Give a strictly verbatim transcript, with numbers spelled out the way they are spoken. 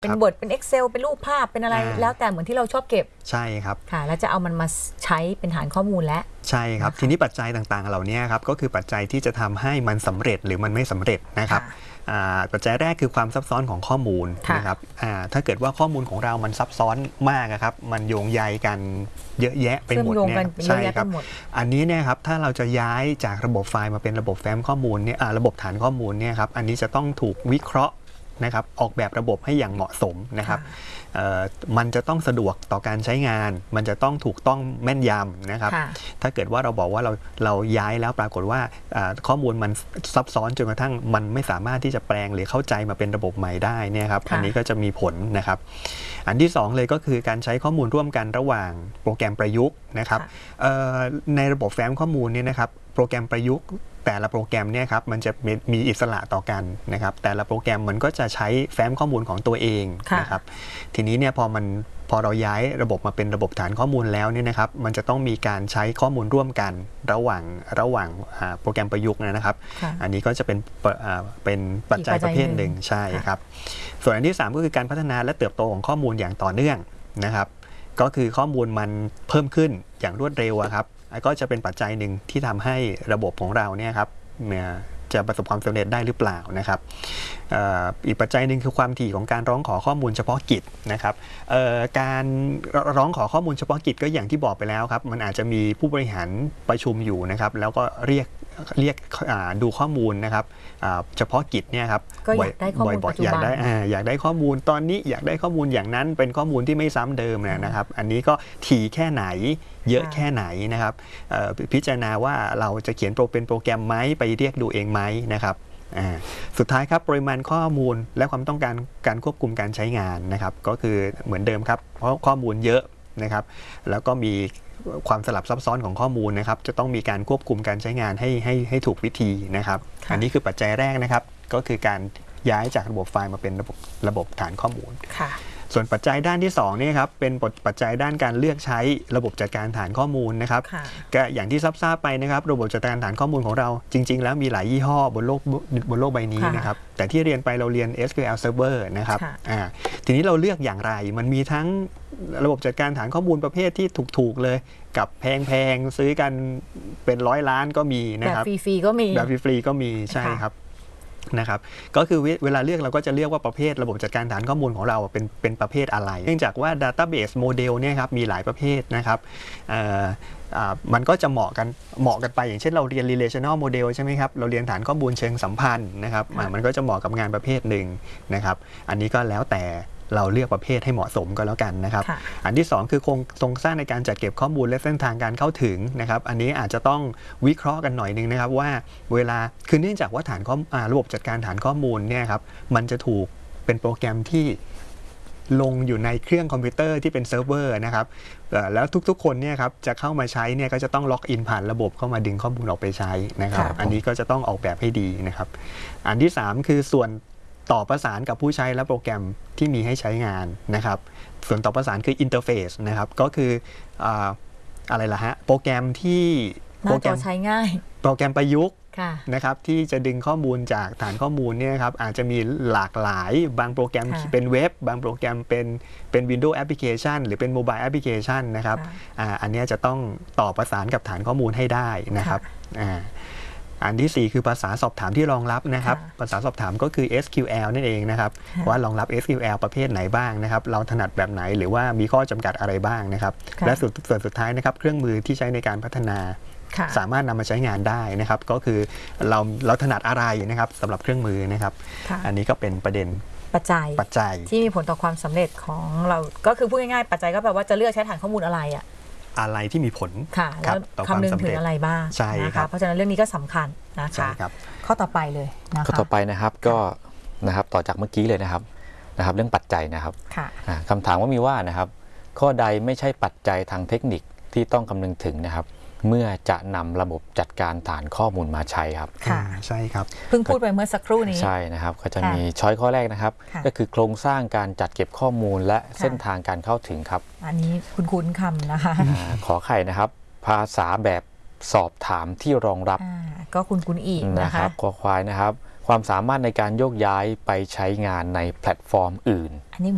เป็น Word เป็น Excel เป็นรูปภาพเป็นอะไรแล้วแต่เหมือนที่เราชอบเก็บใช่ครับค่ะแล้วจะเอามันมาใช้เป็นฐานข้อมูลและใช่ครับทีนี้ปัจจัยต่างๆเหล่านี้ครับก็คือปัจจัยที่จะทำให้มันสำเร็จหรือมันไม่สำเร็จนะครับปัจจัยแรกคือความซับซ้อนของข้อมูลนะครับถ้าเกิดว่าข้อมูลของเรามันซับซ้อนมากครับมันโยงใยกันเยอะแยะไปหมดเนี่ยใช่ครับอันนี้เนี่ยครับถ้าเราจะย้ายจากระบบไฟล์มาเป็นระบบแฟ้มข้อมูลเนี่ยระบบฐานข้อมูลเนี่ยครับอันนี้จะต้องถูกวิเคราะห์นะครับออกแบบระบบให้อย่างเหมาะสมนะครับมันจะต้องสะดวกต่อการใช้งานมันจะต้องถูกต้องแม่นยำนะครับถ้าเกิดว่าเราบอกว่าเราเราย้ายแล้วปรากฏว่าข้อมูลมันซับซ้อนจนกระทั่งมันไม่สามารถที่จะแปลงหรือเข้าใจมาเป็นระบบใหม่ได้เนี่ยครับอันนี้ก็จะมีผลนะครับอันที่สองเลยก็คือการใช้ข้อมูลร่วมกันระหว่างโปรแกรมประยุกต์นะครับในระบบแฟ้มข้อมูลเนี่ยนะครับโปรแกรมประยุกต์แต่ละโปรแกรมเนี่ยครับมันจะมีอิสระต่อกันนะครับแต่ละโปรแกรมมันก็จะใช้แฟ้มข้อมูลของตัวเองนะครับทีนี้เนี่ยพอมันพอเราย้ายระบบมาเป็นระบบฐานข้อมูลแล้วเนี่ยนะครับมันจะต้องมีการใช้ข้อมูลร่วมกันระหว่างระหว่างโปรแกรมประยุกต์นะครับอันนี้ก็จะเป็นเป็นปัจจัยประเภทหนึ่งใช่ครับส่วนอันที่สามก็คือการพัฒนาและเติบโตของข้อมูลอย่างต่อเนื่องนะครับก็คือข้อมูลมันเพิ่มขึ้นอย่างรวดเร็วครับก็จะเป็นปัจจัยหนึ่งที่ทำให้ระบบของเราเนี่ยครับจะประสบความสำเร็จได้หรือเปล่านะครับอีกปัจจัยหนึ่งคือความถี่ของการร้องขอข้อมูลเฉพาะกิจนะครับการร้องขอข้อมูลเฉพาะกิจก็อย่างที่บอกไปแล้วครับมันอาจจะมีผู้บริหารประชุมอยู่นะครับแล้วก็เรียกเรียกดูข้อมูลนะครับเฉพาะกิจเนี่ยครับก็อยากได้ข้อมูลปัจจุบันอยากได้อยากได้ข้อมูลตอนนี้อยากได้ข้อมูลอย่างนั้นเป็นข้อมูลที่ไม่ซ้ำเดิมนะครับอันนี้ก็ถี่แค่ไหนเยอะแค่ไหนนะครับพิจารณาว่าเราจะเขียนโปรเป็นโปรแกรมไหมไปเรียกดูเองไหมนะครับสุดท้ายครับปริมาณข้อมูลและความต้องการการควบคุมการใช้งานนะครับก็คือเหมือนเดิมครับเพราะข้อมูลเยอะนะครับแล้วก็มีความสลับซับซ้อนของข้อมูลนะครับจะต้องมีการควบคุมการใช้งานให้ให้ให้ถูกวิธีนะครับอันนี้คือปัจจัยแรกนะครับก็คือการย้ายจากระบบไฟล์มาเป็นระบบระบบฐานข้อมูลส่วนปัจจัยด้านที่สองนี่ครับเป็นปัจจัยด้านการเลือกใช้ระบบจัดการฐานข้อมูลนะครับก็อย่างที่ทราบไปนะครับระบบจัดการฐานข้อมูลของเราจริงๆแล้วมีหลายยี่ห้อบนโลกบนโลกใบนี้นะครับแต่ที่เรียนไปเราเรียน เอส คิว แอล Server นะครับทีนี้เราเลือกอย่างไรมันมีทั้งระบบจัดการฐานข้อมูลประเภทที่ถูกๆเลยกับแพงๆซื้อกันเป็นร้อยล้านก็มีนะครับแบบฟรีๆก็มีแบบฟรีๆก็มีใช่ครับนะครับก็คือเวลาเลือกเราก็จะเลือกว่าประเภทระบบจัดการฐานข้อมูลของเราเป็นเป็นประเภทอะไรเนื่องจากว่า Database Model เนี่ยครับมีหลายประเภทนะครับมันก็จะเหมาะกันเหมาะกันไปอย่างเช่นเราเรียน relational model ใช่ไหมครับเราเรียนฐานข้อมูลเชิงสัมพันธ์นะครับมันก็จะเหมาะกับงานประเภทหนึ่งนะครับอันนี้ก็แล้วแต่เราเลือกประเภทให้เหมาะสมก็แล้วกันนะครับอันที่สองคือโครงสร้างในการจัดเก็บข้อมูลและเส้นทางการเข้าถึงนะครับอันนี้อาจจะต้องวิเคราะห์กันหน่อยนึงนะครับว่าเวลาคือเนื่องจากว่าฐานข้อระบบจัดการฐานข้อมูลเนี่ยครับมันจะถูกเป็นโปรแกรมที่ลงอยู่ในเครื่องคอมพิวเตอร์ที่เป็นเซิร์ฟเวอร์นะครับแล้วทุกๆคนเนี่ยครับจะเข้ามาใช้เนี่ยก็จะต้องล็อกอินผ่านระบบเข้ามาดึงข้อมูลออกไปใช้นะครับอันนี้ก็จะต้องออกแบบให้ดีนะครับอันที่สามคือส่วนต่อประสานกับผู้ใช้และโปรแกรมที่มีให้ใช้งานนะครับส่วนต่อประสานคืออินเทอร์เฟซนะครับก็คืออะไรล่ะฮะโปรแกรมที่โปรแกรมใช้ง่ายโปรแกรมประยุกต์นะครับที่จะดึงข้อมูลจากฐานข้อมูลเนี่ยครับอาจจะมีหลากหลายบางโปรแกรมเป็นเว็บบางโปรแกรมเป็นเป็น Windows Application หรือเป็น Mobile Application นะครับ อ, อันนี้จะต้องต่อประสานกับฐานข้อมูลให้ได้นะครับอันที่สี่คือภาษาสอบถามที่รองรับนะครับภาษาสอบถามก็คือ เอส คิว แอล นั่นเองนะครับว่ารองรับ เอส คิว แอล ประเภทไหนบ้างนะครับเราถนัดแบบไหนหรือว่ามีข้อจำกัดอะไรบ้างนะครับและส่วนส่วนสุดท้ายนะครับเครื่องมือที่ใช้ในการพัฒนาสามารถนำมาใช้งานได้นะครับก็คือเราเราถนัดอะไรนะครับสำหรับเครื่องมือนะครับอันนี้ก็เป็นประเด็นปัจจัยปัจจัยที่มีผลต่อความสำเร็จของเราก็คือพูดง่ายๆปัจจัยก็แปลว่าจะเลือกใช้ฐานข้อมูลอะไรอ่ะอะไรที่มีผลค่ะแล้วคำนึงถึงอะไรบ้างนะคะเพราะฉะนั้นเรื่องนี้ก็สำคัญนะคะข้อต่อไปเลยนะคะข้อต่อไปนะครับก็นะครับต่อจากเมื่อกี้เลยนะครับนะครับเรื่องปัจจัยนะครับคำถามว่ามีว่านะครับข้อใดไม่ใช่ปัจจัยทางเทคนิคที่ต้องคำนึงถึงนะครับเมื่อจะนำระบบจัดการฐานข้อมูลมาใช้ครับค่ะใช่ครับเพิ่งพูดไปเมื่อสักครู่นี้ใช่นะครับก็จะมีช้อยข้อแรกนะครับก็คือโครงสร้างการจัดเก็บข้อมูลและเส้นทางการเข้าถึงครับอันนี้คุณคุ้นคำนะคะขอไข่นะครับภาษาแบบสอบถามที่รองรับก็คุณคุ้นอีกนะครับขอควายนะครับความสามารถในการโยกย้ายไปใช้งานในแพลตฟอร์มอื่นอันนี้